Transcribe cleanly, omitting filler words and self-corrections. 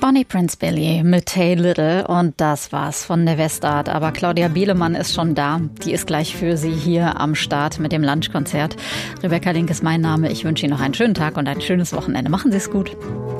Bonnie Prince Billy mit Hey Little und das war's von der Westart. Aber Claudia Bielemann ist schon da. Die ist gleich für Sie hier am Start mit dem Lunchkonzert. Rebecca Link ist mein Name. Ich wünsche Ihnen noch einen schönen Tag und ein schönes Wochenende. Machen Sie es gut.